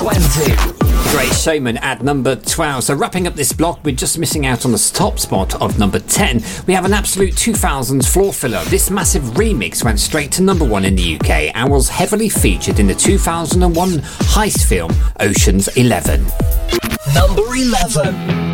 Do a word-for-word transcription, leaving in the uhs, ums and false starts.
twenty. Great Showman at number twelve. So wrapping up this block, we're just missing out on the top spot of number ten. We have an absolute two thousands floor filler. This massive remix went straight to number one in the U K and was heavily featured in the two thousand one heist film Ocean's Eleven. Number eleven.